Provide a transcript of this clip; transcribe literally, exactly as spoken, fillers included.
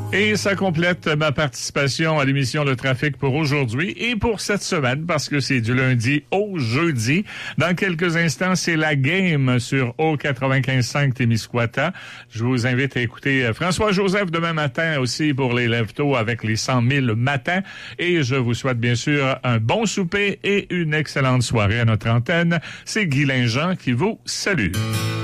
Et ça complète ma participation à l'émission Le Trafic pour aujourd'hui et pour cette semaine, parce que c'est du lundi au jeudi. Dans quelques instants, c'est la game sur O quatre-vingt-quinze cinq Témiscouata. Je vous invite à écouter François-Joseph demain matin aussi pour les lève-tôt avec les cent mille matins. Et je vous souhaite bien sûr un bon souper et une excellente soirée à notre antenne. C'est Guy Linjean qui vous salue.